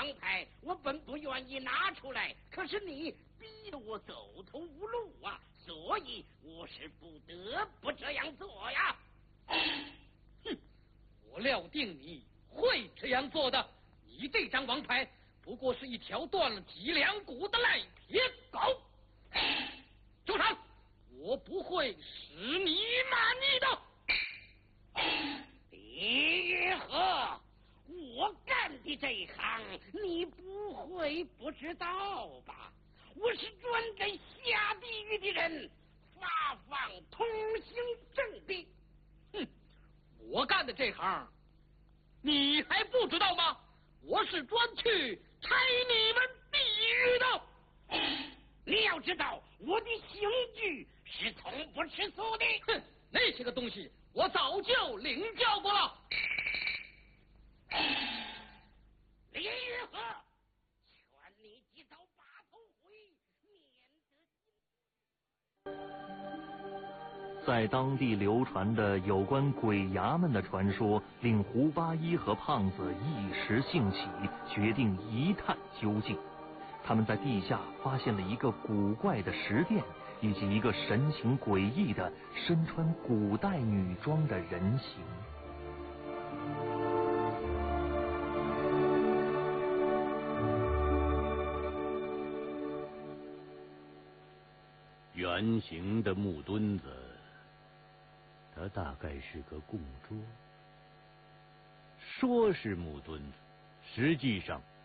王牌，我本不愿意拿出来，可是你逼得我走投无路啊，所以我是不得不这样做呀。 哼，我料定你会这样做的。你这张王牌不过是一条断了脊梁骨的赖皮狗。住手！我不会使你满意的。 李玉和，我干的这一行你不会不知道吧？我是专给下地狱的人发放通行证的。 哼，我干的这行你还不知道吗？我是专去拆你们地狱的。 你要知道，我的刑具是从不吃素的。 哼，那些个东西我早就领教过了。 李玉和，劝你及早把头回，免得在当地流传的有关鬼衙门的传说，令胡八一和胖子一时兴起，决定一探究竟。他们在地下发现了一个古怪的石殿，以及一个神情诡异的身穿古代女装的人形。 圆形的木墩子，它大概是个供桌。说是木墩子，实际上